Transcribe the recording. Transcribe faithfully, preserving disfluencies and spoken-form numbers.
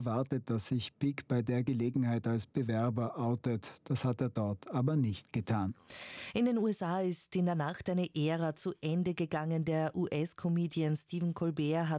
erwartet, dass sich Pick bei der Gelegenheit als Bewerber outet. Das hat er dort aber nicht getan. In den U S A ist in der Nacht eine Ära zu Ende gegangen. Der U S-Comedian Stephen Colbert hat